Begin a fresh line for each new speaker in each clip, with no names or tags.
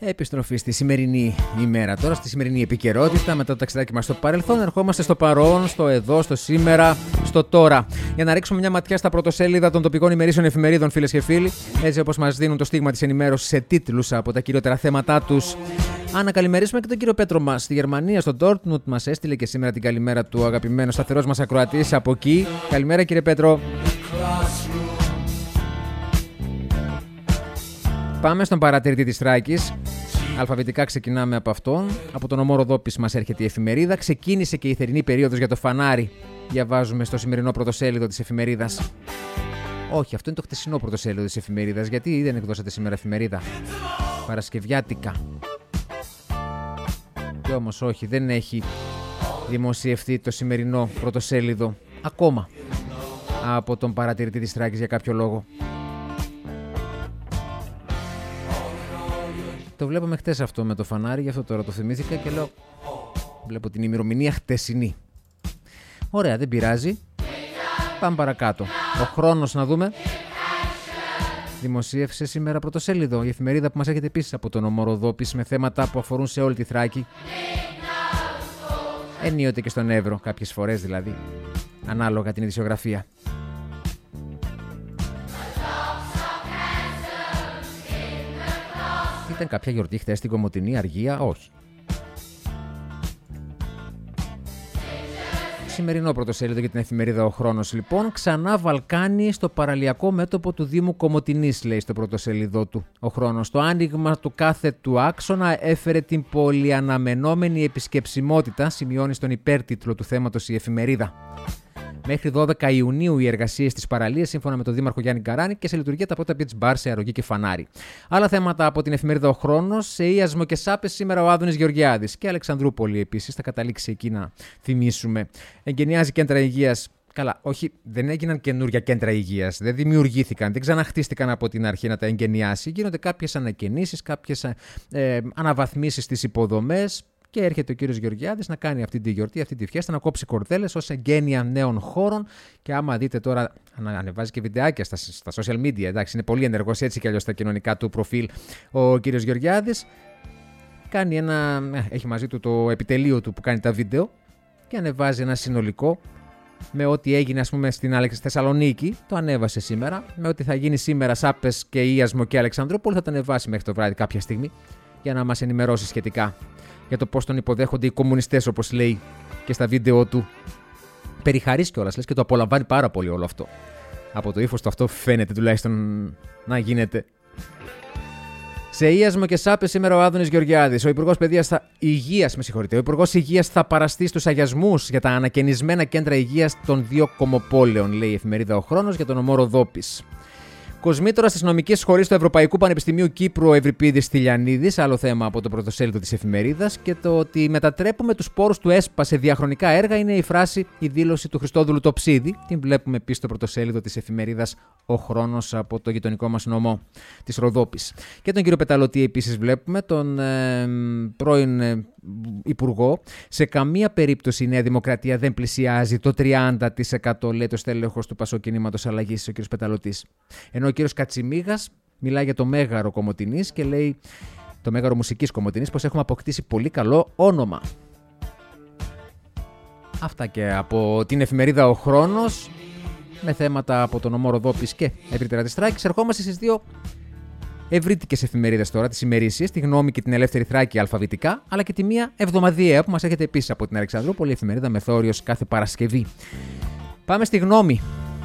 Επιστροφή στη σημερινή ημέρα τώρα, στη σημερινή επικαιρότητα. Μετά το ταξιδάκι μας στο παρελθόν, ερχόμαστε στο παρόν, στο εδώ, στο σήμερα, στο τώρα. Για να ρίξουμε μια ματιά στα πρωτοσέλιδα των τοπικών ημερήσεων εφημερίδων, φίλες και φίλοι, έτσι όπως μας δίνουν το στίγμα της ενημέρωσης σε τίτλους από τα κυριότερα θέματά τους. Να καλημερίσουμε και τον κύριο Πέτρο μας στη Γερμανία, στο Ντόρτμουντ. Μας έστειλε και σήμερα την καλημέρα του αγαπημένο σταθερός μας ακροατής από εκεί. Καλημέρα, κύριε Πέτρο. Πάμε στον παρατηρητή της Θράκης. Αλφαβητικά ξεκινάμε από αυτόν. Από τον ομό Ροδόπης μας έρχεται η εφημερίδα. Ξεκίνησε και η θερινή περίοδος για το φανάρι. Διαβάζουμε στο σημερινό πρωτοσέλιδο της εφημερίδας. Όχι, αυτό είναι το χτεσινό πρωτοσέλιδο της εφημερίδας. Γιατί δεν εκδώσατε σήμερα εφημερίδα? Παρασκευιάτικα. Και όμως όχι, δεν έχει δημοσιευτεί το σημερινό πρωτοσέλιδο ακόμα από τον παρατηρητή της Θράκης για κάποιο λόγο. Το βλέπαμε χτες αυτό με το φανάρι, γι' αυτό τώρα το θυμήθηκα και λέω, βλέπω την ημερομηνία χτεσινή. Ωραία, δεν πειράζει. Πάμε παρακάτω. Ο χρόνος να δούμε. Δημοσίευσε σήμερα πρωτοσέλιδο η εφημερίδα που μας έρχεται επίσης από τον ομό Ροδόπης με θέματα που αφορούν σε όλη τη Θράκη. Ενίοτε και στον Εύρο, κάποιες φορές δηλαδή, ανάλογα την ειδησιογραφία. Ήταν κάποια γιορτή χθες στην Κομοτηνή, Αργία? Όχι. Σημερινό πρωτοσέλιδο για την εφημερίδα Ο Χρόνος, λοιπόν. Ξανά Βαλκάνι στο παραλιακό μέτωπο του Δήμου Κομοτηνής, λέει στο πρωτοσέλιδό του Ο Χρόνος. Το άνοιγμα του κάθετου άξονα έφερε την πολυαναμενόμενη επισκεψιμότητα, σημειώνει στον υπέρτιτλο του θέματος η εφημερίδα. Μέχρι 12 Ιουνίου οι εργασίες στις παραλίες, σύμφωνα με τον Δήμαρχο Γιάννη Καράνη, και σε λειτουργία τα πρώτα beach bar σε Αρρωγή και Φανάρι. Άλλα θέματα από την εφημερίδα Ο Χρόνος. Σε Ιασμο και Σάπες σήμερα ο Άδωνης Γεωργιάδης. Και Αλεξανδρούπολη επίσης, θα καταλήξει εκεί να θυμίσουμε. Εγκαινιάζει κέντρα υγείας. Καλά, όχι, δεν έγιναν καινούργια κέντρα υγείας. Δεν δημιουργήθηκαν, δεν ξαναχτίστηκαν από την αρχή να τα εγκαινιάσει. Γίνονται κάποιες ανακαινήσεις, κάποιες αναβαθμίσεις στις υποδομές. Και έρχεται ο κύριος Γεωργιάδης να κάνει αυτή τη γιορτή, αυτή τη φιέστα, να κόψει κορδέλες ως εγγένεια νέων χώρων. Και άμα δείτε τώρα, ανεβάζει και βιντεάκια στα social media. Εντάξει, είναι πολύ ενεργός έτσι κι αλλιώς στα κοινωνικά του προφίλ ο κύριος Γεωργιάδης. Έχει μαζί του το επιτελείο του που κάνει τα βίντεο και ανεβάζει ένα συνολικό με ό,τι έγινε, ας πούμε, στη Θεσσαλονίκη. Το ανέβασε σήμερα. Με ό,τι θα γίνει σήμερα, Σάπες και Ιασμο και Αλεξανδρούπολη, θα το ανεβάσει μέχρι το βράδυ κάποια στιγμή για να μας ενημερώσει σχετικά για το πώς τον υποδέχονται οι κομμουνιστές, όπως λέει και στα βίντεο του. Περιχαρής κιόλας, λες, και το απολαμβάνει πάρα πολύ όλο αυτό. Από το ύφος του αυτό φαίνεται τουλάχιστον να γίνεται. Σε Ιασμο και Σάπες σήμερα ο Άδωνης Γεωργιάδης. Ο Υπουργός Υγείας θα παραστεί στους αγιασμούς για τα ανακαινισμένα κέντρα υγείας των 2 κομμοπόλεων, λέει η εφημερίδα Ο Χρόνος για τον ομό Ροδόπης. Κοσμήτωρας της νομικής σχολής του Ευρωπαϊκού Πανεπιστημίου Κύπρου ο Ευρυπίδης Τηλιανίδης, άλλο θέμα από το πρωτοσέλιδο της εφημερίδας. Και το ότι μετατρέπουμε τους πόρους του ΕΣΠΑ σε διαχρονικά έργα είναι η φράση, η δήλωση του Χριστόδουλου Τοψίδη. Την βλέπουμε επίσης στο πρωτοσέλιδο της εφημερίδας Ο Χρόνος από το γειτονικό μας νομό της Ροδόπης. Και τον κύριο Πεταλωτή επίσης βλέπουμε, τον πρώην Υπουργό. Σε καμία περίπτωση η Νέα Δημοκρατία δεν πλησιάζει το 30%, λέει το στέλεχος του Πασόκ Κινήματος Αλλαγής, ο κύριος Πεταλωτής. Ενώ ο κύριος Κατσιμίγας μιλάει για το μέγαρο Κομοτηνής και λέει, το μέγαρο μουσικής Κομοτηνής, πως έχουμε αποκτήσει πολύ καλό όνομα. Αυτά και από την εφημερίδα Ο Χρόνος, με θέματα από τον ομό Ροδόπης και ευρύτερα της Θράκης. Ερχόμαστε στις δύο ευρύτικες εφημερίδες τώρα, τις ημερήσιες, τη Γνώμη και την Ελεύθερη Θράκη αλφαβητικά, αλλά και τη μία εβδομαδιαία που μας έρχεται επίσης από την Αλεξανδρούπολη, εφημερίδα μεθόριος κάθε Παρασκευή. Πάμε στη Γνώμη.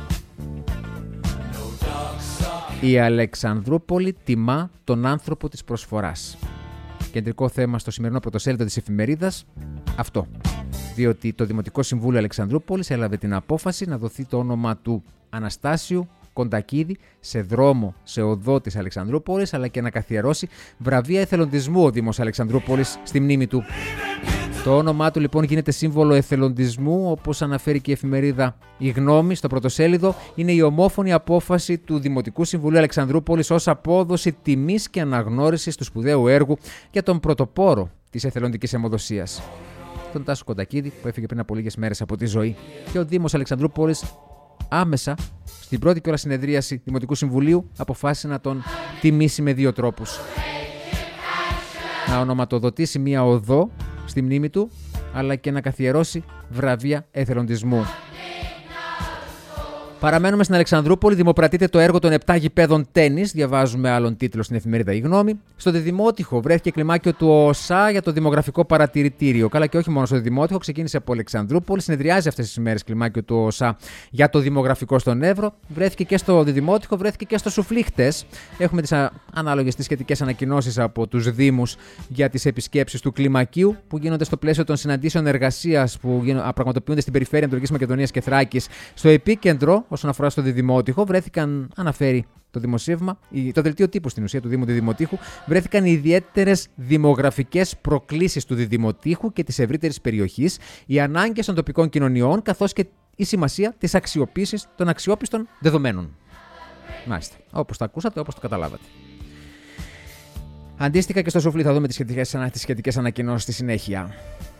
Η Αλεξανδρούπολη τιμά τον άνθρωπο της προσφοράς. Κεντρικό θέμα στο σημερινό πρωτοσέλιδο της εφημερίδας αυτό. Διότι το Δημοτικό Συμβούλιο Αλεξανδρούπολης έλαβε την απόφαση να δοθεί το όνομα του Αναστάσιου Κοντακίδη σε δρόμο, σε οδό της Αλεξανδρούπολης, αλλά και να καθιερώσει βραβεία εθελοντισμού ο Δήμος Αλεξανδρούπολης στη μνήμη του. Το όνομά του λοιπόν γίνεται σύμβολο εθελοντισμού, όπως αναφέρει και η εφημερίδα Η Γνώμη στο πρωτοσέλιδο. Είναι η ομόφωνη απόφαση του Δημοτικού Συμβουλίου Αλεξανδρούπολης ως απόδοση τιμής και αναγνώρισης του σπουδαίου έργου για τον πρωτοπόρο της εθελοντικής αιμοδοσίας, τον Τάσο Κοντακίδη, που έφυγε πριν από λίγες μέρες από τη ζωή. Και ο Δήμος Αλεξανδρούπολης άμεσα στην πρώτη κιόλας συνεδρίαση Δημοτικού Συμβουλίου αποφάσισε να τον τιμήσει με 2 τρόπους. να ονοματοδοτήσει μία οδό στη μνήμη του, αλλά και να καθιερώσει βραβεία εθελοντισμού. Παραμένουμε στην Αλεξανδρούπολη. Δημοπρατείται το έργο των 7 γηπέδων τένις. Διαβάζουμε άλλον τίτλο στην εφημερίδα Η Γνώμη. Στο Διδημότυχο βρέθηκε κλιμάκιο του ΟΣΑ για το δημογραφικό παρατηρητήριο. Καλά, και όχι μόνο στο Διδημότυχο, ξεκίνησε από Αλεξανδρούπολη. Συνεδριάζει αυτές τις ημέρες κλιμάκιο του ΟΣΑ για το δημογραφικό στον Εύρο. Βρέθηκε και στο Διδημότυχο, βρέθηκε και στο Σουφλί χτες. Έχουμε τις ανάλογες τις σχετικές ανακοινώσεις από τους Δήμους για τις επισκέψεις του κλιμακίου που γίνονται στο πλαίσιο των συναντήσεων εργασίας που πραγματοποιούνται στην περιφέρεια Ανατολικής Μακεδονίας και Θράκης. Στο επίκεντρο, όσον αφορά στο Διδημότυχο, βρέθηκαν, αναφέρει το δημοσίευμα, το δελτίο τύπου στην ουσία του Δήμου Διδημοτύχου, βρέθηκαν οι ιδιαίτερες δημογραφικές προκλήσεις του Διδημοτύχου και της ευρύτερης περιοχής, οι ανάγκες των τοπικών κοινωνιών, καθώς και η σημασία της αξιοποίησης των αξιόπιστων δεδομένων. Μάλιστα. Όπως το ακούσατε, όπως το καταλάβατε. Αντίστοιχα και στο Σουφλί θα δούμε τις σχετικές ανακοινώσεις στη συνέχεια.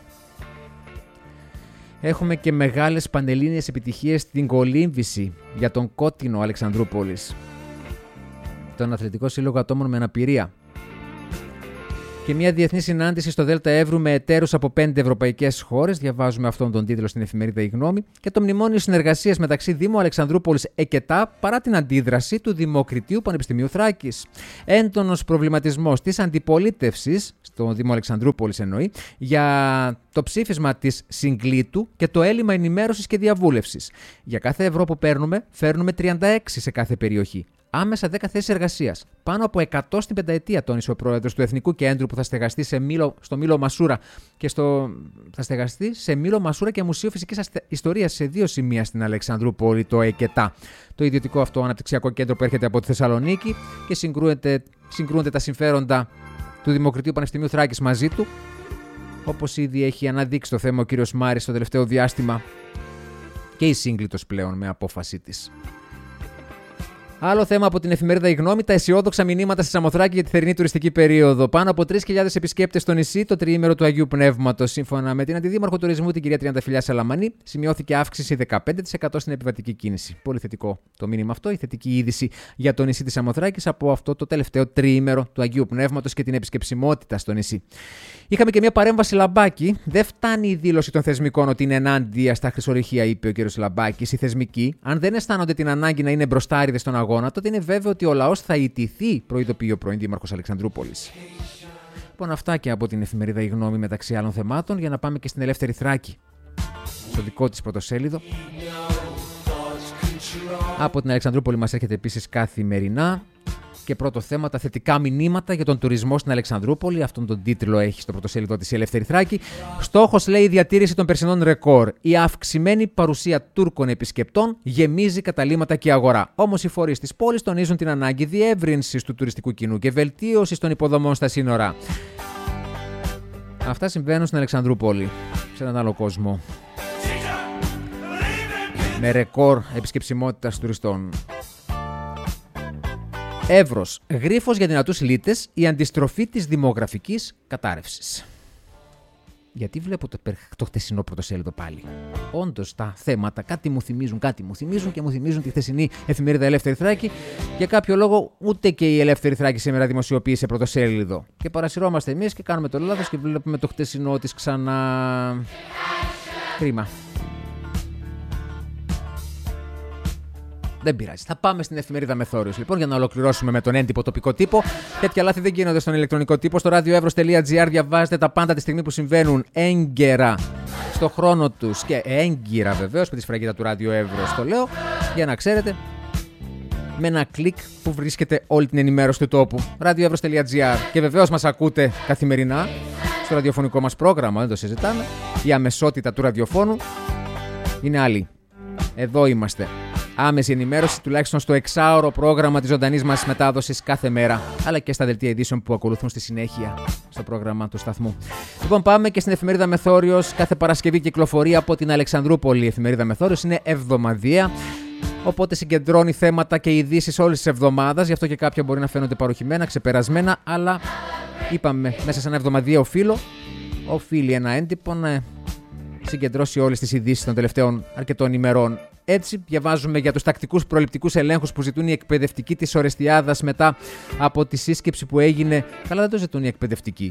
Έχουμε και μεγάλες πανελλήνιες επιτυχίες στην κολύμβηση για τον Κότινο Αλεξανδρούπολης, τον Αθλητικό Σύλλογο Ατόμων με Αναπηρία, και μια διεθνή συνάντηση στο Δέλτα Εύρου με εταίρους από 5 ευρωπαϊκές χώρες. Διαβάζουμε αυτόν τον τίτλο στην εφημερίδα Η Γνώμη. Και το μνημόνιο συνεργασίας μεταξύ Δήμου Αλεξανδρούπολης ΕΚΕΤΑ παρά την αντίδραση του Δημοκριτείου Πανεπιστημίου Θράκης. Έντονος προβληματισμός της αντιπολίτευσης, στο Δήμο Αλεξανδρούπολης εννοεί, για το ψήφισμα της Συγκλήτου και το έλλειμμα ενημέρωσης και διαβούλευσης. Για κάθε ευρώ που παίρνουμε, φέρνουμε 36 σε κάθε περιοχή. Άμεσα 10 θέσεις εργασίας. Πάνω από 100 στην πενταετία, τόνισε ο πρόεδρος του Εθνικού Κέντρου που θα στεγαστεί στο Μήλο Μασούρα και θα στεγαστεί σε Μήλο Μασούρα και Μουσείο Φυσικής Ιστορίας σε 2 σημεία στην Αλεξανδρούπολη, το ΕΚΕΤΑ. Το ιδιωτικό αυτό αναπτυξιακό κέντρο που έρχεται από τη Θεσσαλονίκη και συγκρούονται τα συμφέροντα του Δημοκρατίου Πανεπιστημίου Θράκης μαζί του, όπως ήδη έχει αναδείξει το θέμα ο κύριος Μάρης στο τελευταίο διάστημα και η Σύγκλιτος πλέον με απόφασή της. Άλλο θέμα από την εφημερίδα Η Γνώμη, τα αισιόδοξα μηνύματα στη Σαμοθράκη για τη θερινή τουριστική περίοδο. Πάνω από 3.000 επισκέπτες στο νησί το τριήμερο του Αγίου Πνεύματος. Σύμφωνα με την Αντιδήμαρχο Τουρισμού, την κυρία Τριανταφυλλιά Σαλαμανή, σημειώθηκε αύξηση 15% στην επιβατική κίνηση. Πολύ θετικό το μήνυμα αυτό, η θετική είδηση για το νησί της Σαμοθράκης από αυτό το τελευταίο τριήμερο του Αγίου Πνεύματος και την επισκεψιμότητα στο νησί. Είχαμε και μια παρέμβαση Λαμπάκη. Δεν φτάνει η δήλωση των θεσμικών ότι είναι ενάντια στα χρυσορυχεία, είπε ο κ. Λαμπάκης. Οι θεσμικοί, αν δεν αισθάνονται την ανάγκη να είναι μπροστάριδες στον αγώνα, τότε είναι βέβαιο ότι ο λαός θα ιτηθεί, προειδοποιεί ο πρώην Δήμαρχος Αλεξανδρούπολης. Λοιπόν, αυτά και από την εφημερίδα Η Γνώμη μεταξύ άλλων θεμάτων, για να πάμε και στην Ελεύθερη Θράκη, στο δικό της πρωτοσέλιδο. Από την Αλεξανδρούπολη μας έρχεται επίσης καθημερινά. Και πρώτο θέμα, τα θετικά μηνύματα για τον τουρισμό στην Αλεξανδρούπολη. Αυτόν τον τίτλο έχει στο πρωτοσέλιδο της η Ελεύθερη Θράκη. Στόχος, λέει, η διατήρηση των περσινών ρεκόρ. Η αυξημένη παρουσία Τούρκων επισκεπτών γεμίζει καταλύματα και αγορά. Όμως οι φορείς της πόλης τονίζουν την ανάγκη διεύρυνσης του τουριστικού κοινού και βελτίωσης των υποδομών στα σύνορα. Αυτά συμβαίνουν στην Αλεξανδρούπολη, σε έναν άλλο κόσμο. Με ρεκόρ επισκεψιμότητας τουριστών. Εύρος. Γρίφος για δυνατούς λύτες, η αντιστροφή της δημογραφικής κατάρρευσης. Γιατί βλέπω το χτεσινό πρωτοσέλιδο πάλι. Όντως τα θέματα κάτι μου θυμίζουν και μου θυμίζουν τη χθεσινή εφημερίδα Ελεύθερη Θράκη. Για κάποιο λόγο ούτε και η Ελεύθερη Θράκη σήμερα δημοσιοποίησε πρωτοσέλιδο. Και παρασυρώμαστε εμείς και κάνουμε το λάθος και βλέπουμε το χτεσινό της ξανά. Κρίμα. Δεν πειράζει. Θα πάμε στην εφημερίδα Μεθόριος λοιπόν για να ολοκληρώσουμε με τον έντυπο τοπικό τύπο. Τέτοια λάθη δεν γίνονται στον ηλεκτρονικό τύπο. Στο radioevros.gr διαβάζετε τα πάντα τη στιγμή που συμβαίνουν έγκαιρα στο χρόνο τους και έγκυρα βεβαίως με τη σφραγίδα του Radio Evros. Το λέω για να ξέρετε με ένα κλικ που βρίσκεται όλη την ενημέρωση του τόπου. radioevros.gr. Και βεβαίως μας ακούτε καθημερινά στο ραδιοφωνικό μας πρόγραμμα. Δεν το συζητάμε. Η αμεσότητα του ραδιοφώνου είναι άλλη. Εδώ είμαστε. Άμεση ενημέρωση τουλάχιστον στο 6ωρο πρόγραμμα της ζωντανής μας μετάδοσης κάθε μέρα, αλλά και στα δελτία ειδήσεων που ακολουθούν στη συνέχεια στο πρόγραμμα του σταθμού. Λοιπόν, πάμε και στην εφημερίδα Μεθόριος. Κάθε Παρασκευή κυκλοφορεί από την Αλεξανδρούπολη. Η εφημερίδα Μεθόριος είναι εβδομαδιαία, οπότε συγκεντρώνει θέματα και ειδήσεις όλης της εβδομάδας. Γι' αυτό και κάποια μπορεί να φαίνονται παροχημένα, ξεπερασμένα, αλλά είπαμε μέσα σε ένα εβδομαδιαίο φύλλο οφείλει ένα έντυπο να συγκεντρώσει όλες τις ειδήσεις των τελευταίων αρκετών ημερών. Έτσι, διαβάζουμε για τους τακτικούς προληπτικούς ελέγχους που ζητούν οι εκπαιδευτικοί της Ορεστιάδας μετά από τη σύσκεψη που έγινε. Καλά, δεν το ζητούν οι εκπαιδευτικοί.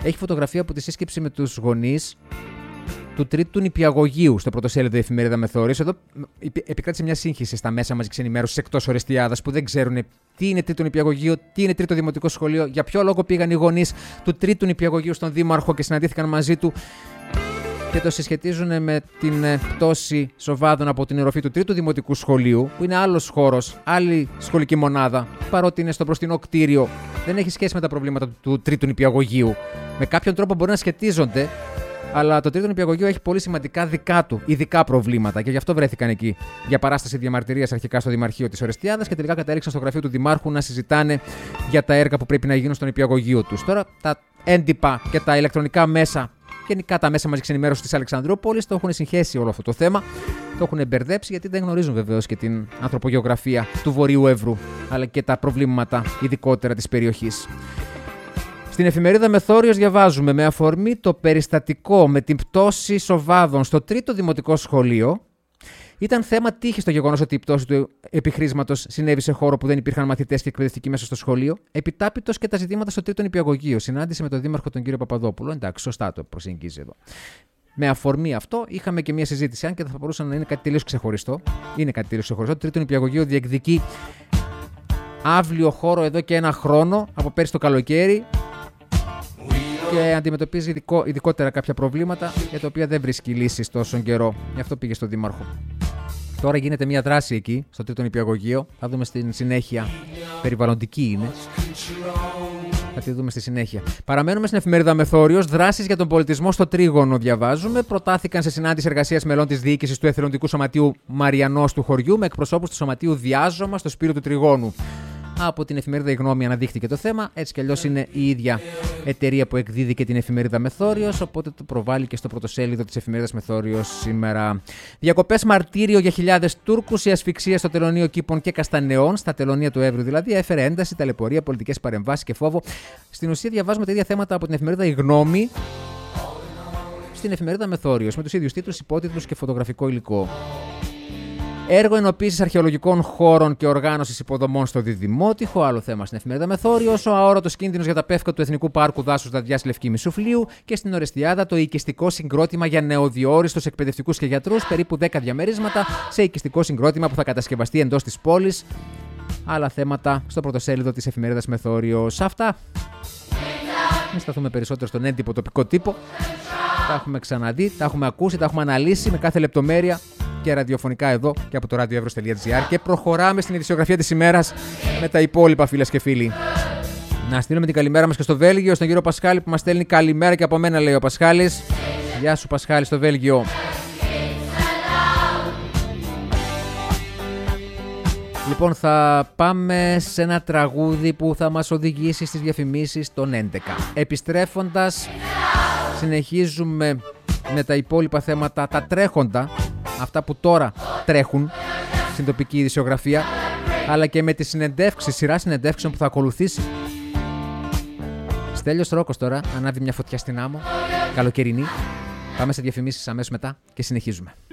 Έχει φωτογραφία από τη σύσκεψη με τους γονείς του τρίτου νηπιαγωγείου στο πρωτοσέλιδο εφημερίδα Μεθόριος. Εδώ επικράτησε μια σύγχυση στα μέσα μαζικής ενημέρωσης εκτός Ορεστιάδας που δεν ξέρουν τι είναι τρίτο νηπιαγωγείο, τι είναι τρίτο δημοτικό σχολείο, για ποιο λόγο πήγαν οι γονείς του τρίτου νηπιαγωγείου στον Δήμαρχο και συναντήθηκαν μαζί του και το συσχετίζουν με την πτώση σοβάδων από την οροφή του τρίτου δημοτικού σχολείου, που είναι άλλος χώρος, άλλη σχολική μονάδα, παρότι είναι στο μπροστινό κτίριο. Δεν έχει σχέση με τα προβλήματα του τρίτου νηπιαγωγείου. Με κάποιον τρόπο μπορεί να σχετίζονται, αλλά το τρίτο νηπιαγωγείο έχει πολύ σημαντικά δικά του, ειδικά προβλήματα και γι' αυτό βρέθηκαν εκεί για παράσταση διαμαρτυρίας αρχικά στο Δημαρχείο της Ορεστιάδας και τελικά κατέληξαν στο γραφείο του Δημάρχου να συζητάνε για τα έργα που πρέπει να γίνουν στο νηπιαγωγείο τους. Τώρα τα έντυπα και τα ηλεκτρονικά μέσα, γενικά τα μέσα μαζικής ενημέρωσης της Αλεξανδρούπολης, το έχουν συγχέσει όλο αυτό το θέμα. Το έχουν μπερδέψει γιατί δεν γνωρίζουν βεβαίως και την ανθρωπογεωγραφία του Βορείου Εύρου, αλλά και τα προβλήματα ειδικότερα της περιοχής. Στην εφημερίδα Μεθόριος διαβάζουμε με αφορμή το περιστατικό με την πτώση σοβάδων στο τρίτο δημοτικό σχολείο. Ήταν θέμα τύχης το γεγονός ότι η πτώση του επιχρήσματος συνέβη σε χώρο που δεν υπήρχαν μαθητές και εκπαιδευτικοί μέσα στο σχολείο. Επιτάπητος και τα ζητήματα στο τρίτο νηπιαγωγείο. Συνάντηση με τον Δήμαρχο τον κύριο Παπαδόπουλο. Εντάξει, σωστά το προσεγγίζει εδώ. Με αφορμή αυτό, είχαμε και μια συζήτηση, αν και θα μπορούσε να είναι κάτι τελείως ξεχωριστό. Είναι κάτι τελείως ξεχωριστό. Το τρίτο νηπιαγωγείο διεκδικεί άβλιο χώρο εδώ και ένα χρόνο από πέρσι το καλοκαίρι. Και αντιμετωπίζει ειδικότερα κάποια προβλήματα για τα οποία δεν βρίσκει λύσεις τόσο καιρό. Γι' αυτό πήγε στο Δήμαρχο. Τώρα γίνεται μια δράση εκεί, στο τρίτο νηπιαγωγείο. Θα δούμε στην συνέχεια. Περιβαλλοντική είναι. Θα τη δούμε στη συνέχεια. Παραμένουμε στην εφημερίδα Μεθόριος. Δράσεις για τον πολιτισμό στο Τρίγωνο διαβάζουμε. Προτάθηκαν σε συνάντηση εργασίας μελών της διοίκησης του Εθελοντικού Σωματείου Μαριανός του χωριού με εκπροσώπους του Σωματείου Διάζωμα στο Σπύρο του Τριγώνου. Από την εφημερίδα Η Γνώμη αναδείχθηκε το θέμα. Έτσι κι αλλιώς είναι η ίδια εταιρεία που εκδίδει και την εφημερίδα Μεθόριος, οπότε το προβάλλει και στο πρωτοσέλιδο της εφημερίδας Μεθόριος σήμερα. Διακοπές μαρτύριο για χιλιάδες Τούρκους. Η ασφυξία στο τελωνείο Κήπων και Καστανεών, στα τελωνεία του Εύρου δηλαδή, έφερε ένταση, ταλαιπωρία, πολιτικές παρεμβάσεις και φόβο. Στην ουσία διαβάζουμε τα ίδια θέματα από την εφημερίδα Η Γνώμη στην εφημερίδα Μεθόριος, με τους ίδιους τίτλους, υπότιτλους και φωτογραφικό υλικό. Έργο ενοποίησης αρχαιολογικών χώρων και οργάνωσης υποδομών στο Διδημότυχο. Άλλο θέμα στην εφημερίδα Μεθόριος. Ο αόρατος κίνδυνος για τα πεύκα του Εθνικού Πάρκου Δάσους Δαδιάς Λευκή Μισουφλίου. Και στην Ορεστιάδα το οικιστικό συγκρότημα για νεοδιόριστους εκπαιδευτικούς και γιατρούς. Περίπου 10 διαμερίσματα σε οικιστικό συγκρότημα που θα κατασκευαστεί εντός της πόλης. Άλλα θέματα στο πρωτοσέλιδο της εφημερίδας Μεθόριος. Αυτά. Μην σταθούμε περισσότερο στον έντυπο τοπικό τύπο. Τα έχουμε ξαναδεί, τα έχουμε ακούσει, τα έχουμε αναλύσει με κάθε λεπτομέρεια και ραδιοφωνικά εδώ και από το radioevros.gr και προχωράμε στην ειδησιογραφία της ημέρας με τα υπόλοιπα, φίλες και φίλοι. Να στείλουμε την καλημέρα μας και στο Βέλγιο, στον κύριο Πασχάλη που μας στέλνει καλημέρα και από μένα, λέει ο Πασχάλης. Γεια σου Πασχάλη στο Βέλγιο. Λοιπόν, θα πάμε σε ένα τραγούδι που θα μας οδηγήσει στις διαφημίσεις των 11. Επιστρέφοντας, συνεχίζουμε με τα υπόλοιπα θέματα, τα τρέχοντα, αυτά που τώρα τρέχουν στην τοπική ειδησιογραφία, αλλά και με τη σειρά συνεντεύξεων που θα ακολουθήσει. Στέλιος Ρόκος τώρα, ανάβει μια φωτιά στην άμμο, καλοκαιρινή. Πάμε σε διαφημίσεις αμέσως μετά και συνεχίζουμε.